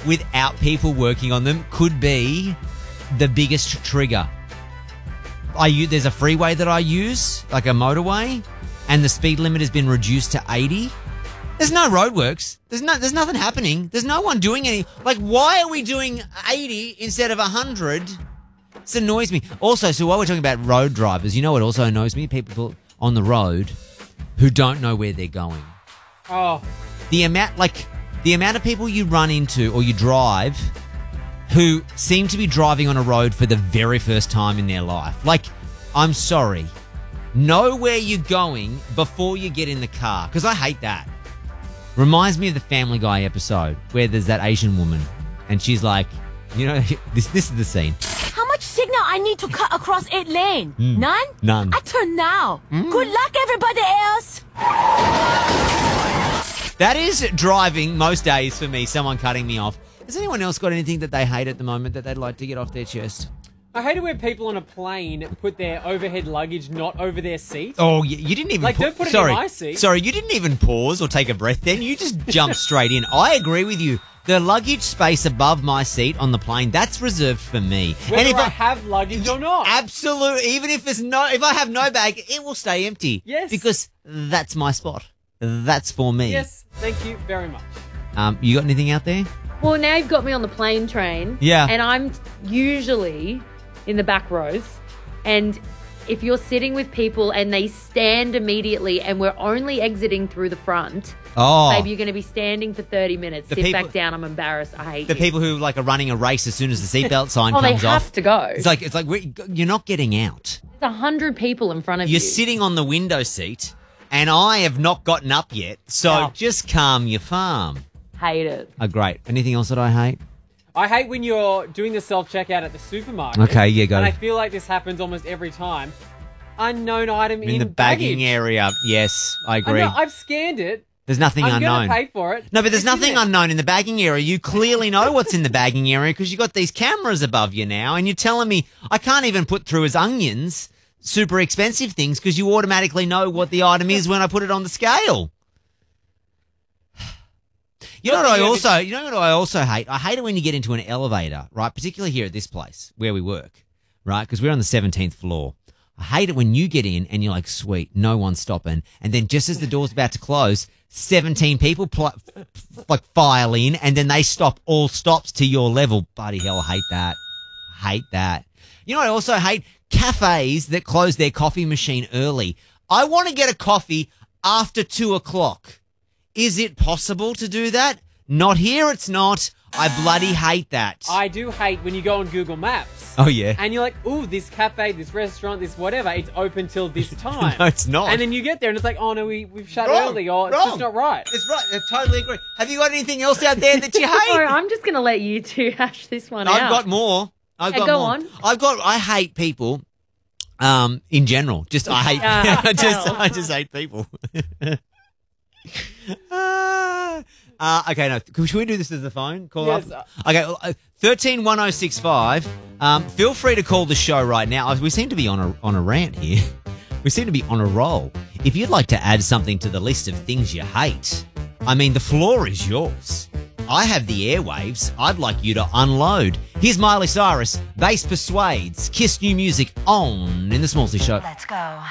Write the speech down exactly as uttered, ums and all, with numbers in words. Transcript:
without people working on them could be the biggest trigger. I use, there's a freeway that I use, like a motorway, and the speed limit has been reduced to eighty. There's no roadworks. There's no, there's nothing happening. There's no one doing any. Like, why are we doing eighty instead of one hundred? This annoys me. Also, so while we're talking about road drivers, you know what also annoys me? People on the road who don't know where they're going. Oh. The amount, like, the amount of people you run into or you drive who seem to be driving on a road for the very first time in their life. Like, I'm sorry. Know where you're going before you get in the car, because I hate that. Reminds me of the Family Guy episode where there's that Asian woman and she's like, you know, this this is the scene. How much signal I need to cut across eight lane? Mm. None? None. I turn now. Mm. Good luck, everybody else. That is driving most days for me, someone cutting me off. Has anyone else got anything that they hate at the moment that they'd like to get off their chest? I hate it when people on a plane put their overhead luggage not over their seat. Oh, you, you didn't even... Like, pa- don't put it sorry, in my seat. Sorry, you didn't even pause or take a breath then. You just jumped straight in. I agree with you. The luggage space above my seat on the plane, that's reserved for me. Whether and if I, I have luggage or not. Absolutely. Even if there's no, if I have no bag, it will stay empty. Yes. Because that's my spot. That's for me. Yes, thank you very much. Um, you got anything out there? Well, now you've got me on the plane train. Yeah. And I'm usually in the back rows. And if you're sitting with people and they stand immediately and we're only exiting through the front, Oh. babe, you're going to be standing for thirty minutes. The Sit people- back down. I'm embarrassed. I hate The you. people who like are running a race as soon as the seatbelt sign oh, they comes have off. to go. It's like it's like we're, you're not getting out. There's a hundred people in front of You're you. sitting on the window seat, and I have not gotten up yet. So Yeah. just calm your farm. Hate it. Oh, great. Anything else that I hate? I hate when you're doing the self-checkout at the supermarket. Okay, yeah, go. And I feel like this happens almost every time. Unknown item in, In the bagging baggage. area. Yes, I I agree. know, I've scanned it. There's nothing I'm unknown. going to pay for it. No, but there's It's in nothing there. unknown in the bagging area. You clearly know what's in the bagging area because you've got these cameras above you now, and you're telling me I can't even put through as onions super expensive things because you automatically know what the item is when I put it on the scale. You know what I also, you know what I also hate? I hate it when you get into an elevator, right? Particularly here at this place where we work, right? Because we're on the seventeenth floor. I hate it when you get in and you're like, sweet, no one's stopping. And then just as the door's about to close, seventeen people pl- like file in and then they stop all stops to your level. Bloody hell, I hate that. Hate that. You know what I also hate? Cafes that close their coffee machine early. I want to get a coffee after two o'clock. Is it possible to do that? Not here, it's not. I bloody hate that. I do hate when you go on Google Maps. Oh, yeah. And you're like, ooh, this cafe, this restaurant, this whatever, it's open till this time. No, it's not. And then you get there and it's like, oh, no, we, we've shut Wrong, early or it's wrong. just not right. It's right. I totally agree. Have you got anything else out there that you hate? Sorry, I'm just going to let you two hash this one I've out. got more. I've Yeah, got go more. on. I've got. I hate people. Um, in general, just I hate. Ah, I just hell. I just hate people. uh, uh, okay, no. Should we do this as the phone call Yes. up? Okay, uh, thirteen one oh six five. Um, feel free to call the show right now. We seem to be on a on a rant here. We seem to be on a roll. If you'd like to add something to the list of things you hate, I mean, the floor is yours. I have the airwaves. I'd like you to unload. Here's Miley Cyrus. Bass Persuades. Kiss New Music on in the Smallsy Show. Let's go.